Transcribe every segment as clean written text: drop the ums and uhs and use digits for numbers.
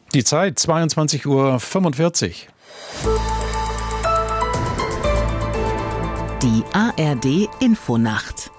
Die Zeit 22:45 Uhr. Die ARD-Infonacht.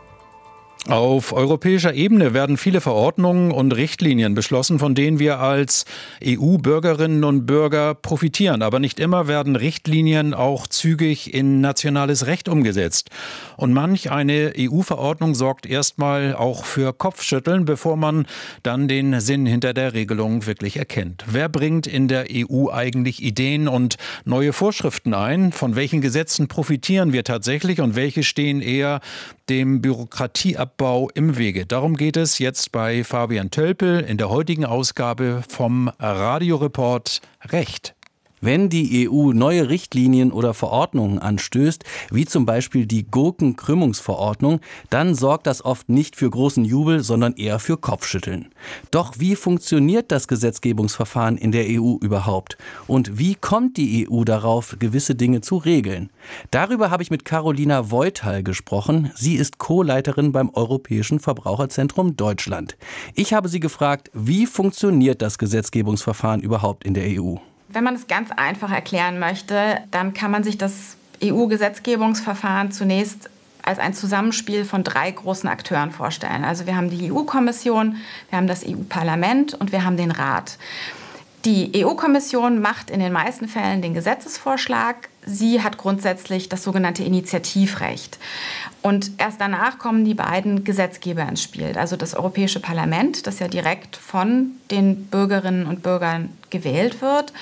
Auf europäischer Ebene werden viele Verordnungen und Richtlinien beschlossen, von denen wir als EU-Bürgerinnen und Bürger profitieren. Aber nicht immer werden Richtlinien auch zügig in nationales Recht umgesetzt. Und manch eine EU-Verordnung sorgt erstmal auch für Kopfschütteln, bevor man dann den Sinn hinter der Regelung wirklich erkennt. Wer bringt in der EU eigentlich Ideen und neue Vorschriften ein? Von welchen Gesetzen profitieren wir tatsächlich und welche stehen eher dem Bürokratieabbau im Wege? Darum geht es jetzt bei Fabian Tölpel in der heutigen Ausgabe vom Radioreport Recht. Wenn die EU neue Richtlinien oder Verordnungen anstößt, wie zum Beispiel die Gurkenkrümmungsverordnung, dann sorgt das oft nicht für großen Jubel, sondern eher für Kopfschütteln. Doch wie funktioniert das Gesetzgebungsverfahren in der EU überhaupt? Und wie kommt die EU darauf, gewisse Dinge zu regeln? Darüber habe ich mit Carolina Voithal gesprochen. Sie ist Co-Leiterin beim Europäischen Verbraucherzentrum Deutschland. Ich habe sie gefragt, wie funktioniert das Gesetzgebungsverfahren überhaupt in der EU? Wenn man es ganz einfach erklären möchte, dann kann man sich das EU-Gesetzgebungsverfahren zunächst als ein Zusammenspiel von 3 großen Akteuren vorstellen. Also wir haben die EU-Kommission, wir haben das EU-Parlament und wir haben den Rat. Die EU-Kommission macht in den meisten Fällen den Gesetzesvorschlag. Sie hat grundsätzlich das sogenannte Initiativrecht. Und erst danach kommen die beiden Gesetzgeber ins Spiel. Also das Europäische Parlament, das ja direkt von den Bürgerinnen und Bürgern gewählt wird,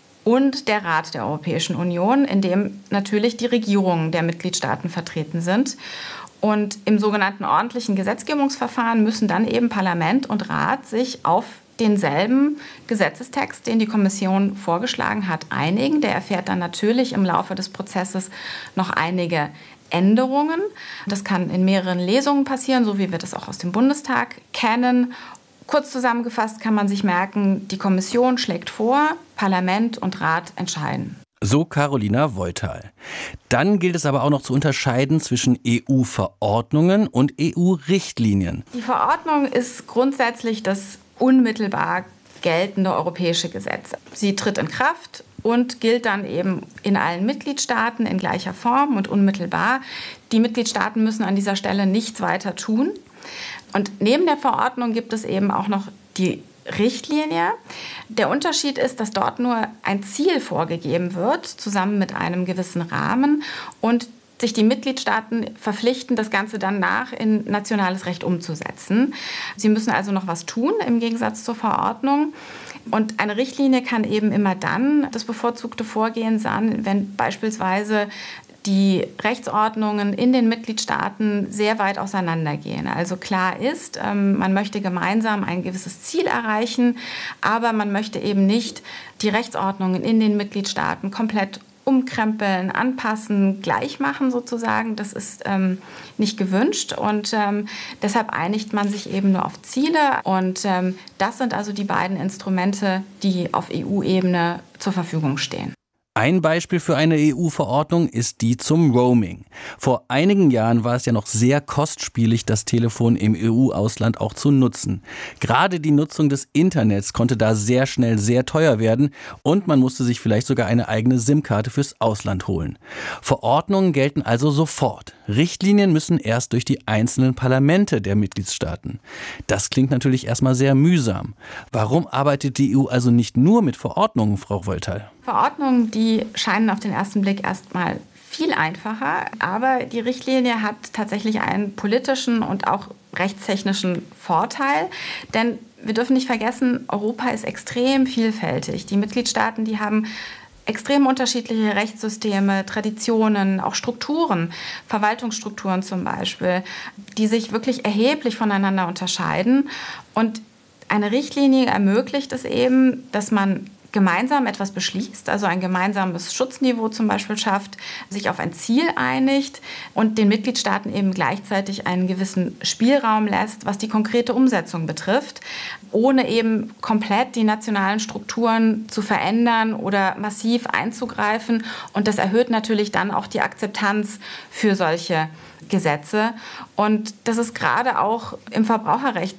und der Rat der Europäischen Union, in dem natürlich die Regierungen der Mitgliedstaaten vertreten sind. Und im sogenannten ordentlichen Gesetzgebungsverfahren müssen dann eben Parlament und Rat sich auf denselben Gesetzestext, den die Kommission vorgeschlagen hat, einigen. Der erfährt dann natürlich im Laufe des Prozesses noch einige Änderungen. Das kann in mehreren Lesungen passieren, so wie wir das auch aus dem Bundestag kennen. Kurz zusammengefasst kann man sich merken, die Kommission schlägt vor, Parlament und Rat entscheiden. So Carolina Voithal. Dann gilt es aber auch noch zu unterscheiden zwischen EU-Verordnungen und EU-Richtlinien. Die Verordnung ist grundsätzlich das unmittelbar geltende europäische Gesetz. Sie tritt in Kraft und gilt dann eben in allen Mitgliedstaaten in gleicher Form und unmittelbar. Die Mitgliedstaaten müssen an dieser Stelle nichts weiter tun. Und neben der Verordnung gibt es eben auch noch die Richtlinie. Der Unterschied ist, dass dort nur ein Ziel vorgegeben wird, zusammen mit einem gewissen Rahmen, und sich die Mitgliedstaaten verpflichten, das Ganze dann in nationales Recht umzusetzen. Sie müssen also noch was tun, im Gegensatz zur Verordnung. Und eine Richtlinie kann eben immer dann das bevorzugte Vorgehen sein, wenn beispielsweise die Rechtsordnungen in den Mitgliedstaaten sehr weit auseinandergehen. Also klar ist, man möchte gemeinsam ein gewisses Ziel erreichen, aber man möchte eben nicht die Rechtsordnungen in den Mitgliedstaaten komplett umkrempeln, anpassen, gleich machen sozusagen. Das ist nicht gewünscht, und deshalb einigt man sich eben nur auf Ziele, und das sind also die beiden Instrumente, die auf EU-Ebene zur Verfügung stehen. Ein Beispiel für eine EU-Verordnung ist die zum Roaming. Vor einigen Jahren war es ja noch sehr kostspielig, das Telefon im EU-Ausland auch zu nutzen. Gerade die Nutzung des Internets konnte da sehr schnell sehr teuer werden, und man musste sich vielleicht sogar eine eigene SIM-Karte fürs Ausland holen. Verordnungen gelten also sofort. Richtlinien müssen erst durch die einzelnen Parlamente der Mitgliedstaaten. Das klingt natürlich erstmal sehr mühsam. Warum arbeitet die EU also nicht nur mit Verordnungen, Frau Voithal? Verordnungen, die scheinen auf den ersten Blick erstmal viel einfacher, aber die Richtlinie hat tatsächlich einen politischen und auch rechtstechnischen Vorteil, denn wir dürfen nicht vergessen, Europa ist extrem vielfältig. Die Mitgliedstaaten, die haben extrem unterschiedliche Rechtssysteme, Traditionen, auch Strukturen, Verwaltungsstrukturen zum Beispiel, die sich wirklich erheblich voneinander unterscheiden. Und eine Richtlinie ermöglicht es eben, dass man gemeinsam etwas beschließt, also ein gemeinsames Schutzniveau zum Beispiel schafft, sich auf ein Ziel einigt und den Mitgliedstaaten eben gleichzeitig einen gewissen Spielraum lässt, was die konkrete Umsetzung betrifft, ohne eben komplett die nationalen Strukturen zu verändern oder massiv einzugreifen. Und das erhöht natürlich dann auch die Akzeptanz für solche Gesetze. Und das ist gerade auch im Verbraucherrecht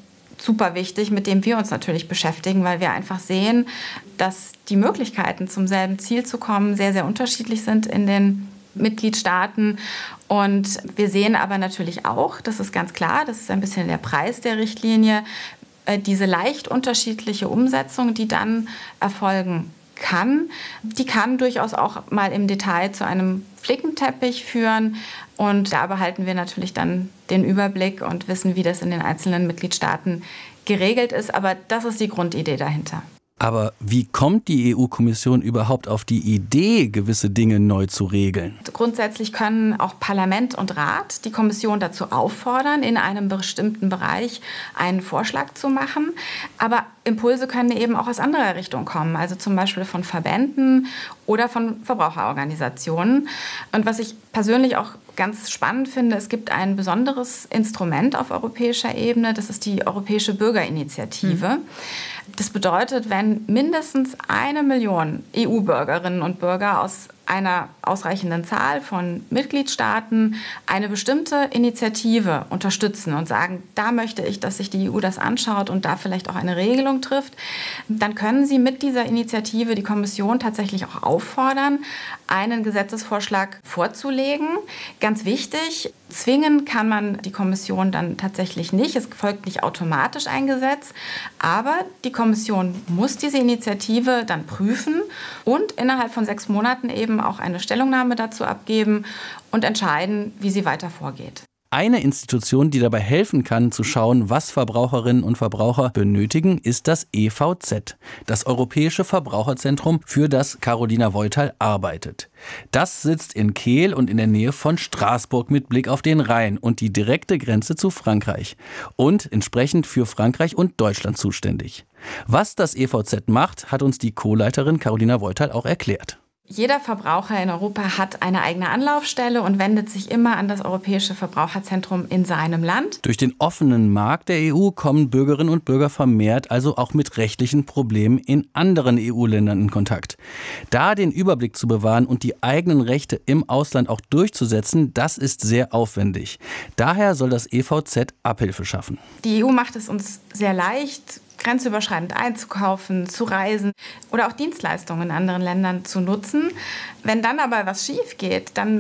super wichtig, mit dem wir uns natürlich beschäftigen, weil wir einfach sehen, dass die Möglichkeiten, zum selben Ziel zu kommen, sehr, sehr unterschiedlich sind in den Mitgliedstaaten. Und wir sehen aber natürlich auch, das ist ganz klar, das ist ein bisschen der Preis der Richtlinie, diese leicht unterschiedliche Umsetzung, die dann erfolgen kann, die kann durchaus auch mal im Detail zu einem Flickenteppich führen. Und da behalten wir natürlich dann den Überblick und wissen, wie das in den einzelnen Mitgliedstaaten geregelt ist. Aber das ist die Grundidee dahinter. Aber wie kommt die EU-Kommission überhaupt auf die Idee, gewisse Dinge neu zu regeln? Grundsätzlich können auch Parlament und Rat die Kommission dazu auffordern, in einem bestimmten Bereich einen Vorschlag zu machen. Aber Impulse können eben auch aus anderer Richtung kommen, also zum Beispiel von Verbänden oder von Verbraucherorganisationen. Und was ich persönlich auch ganz spannend finde, es gibt ein besonderes Instrument auf europäischer Ebene, das ist die Europäische Bürgerinitiative. Das bedeutet, wenn mindestens 1 Million EU-Bürgerinnen und Bürger aus einer ausreichenden Zahl von Mitgliedstaaten eine bestimmte Initiative unterstützen und sagen, da möchte ich, dass sich die EU das anschaut und da vielleicht auch eine Regelung trifft, dann können sie mit dieser Initiative die Kommission tatsächlich auch auffordern, einen Gesetzesvorschlag vorzulegen. Ganz wichtig, zwingen kann man die Kommission dann tatsächlich nicht. Es folgt nicht automatisch ein Gesetz, aber die Kommission muss diese Initiative dann prüfen und innerhalb von 6 Monaten eben auch eine Stellungnahme dazu abgeben und entscheiden, wie sie weiter vorgeht. Eine Institution, die dabei helfen kann, zu schauen, was Verbraucherinnen und Verbraucher benötigen, ist das EVZ, das Europäische Verbraucherzentrum, für das Carolina Voital arbeitet. Das sitzt in Kehl und in der Nähe von Straßburg mit Blick auf den Rhein und die direkte Grenze zu Frankreich und entsprechend für Frankreich und Deutschland zuständig. Was das EVZ macht, hat uns die Co-Leiterin Carolina Voital auch erklärt. Jeder Verbraucher in Europa hat eine eigene Anlaufstelle und wendet sich immer an das Europäische Verbraucherzentrum in seinem Land. Durch den offenen Markt der EU kommen Bürgerinnen und Bürger vermehrt also auch mit rechtlichen Problemen in anderen EU-Ländern in Kontakt. Da den Überblick zu bewahren und die eigenen Rechte im Ausland auch durchzusetzen, das ist sehr aufwendig. Daher soll das EVZ Abhilfe schaffen. Die EU macht es uns sehr leicht, grenzüberschreitend einzukaufen, zu reisen oder auch Dienstleistungen in anderen Ländern zu nutzen. Wenn dann aber was schief geht, dann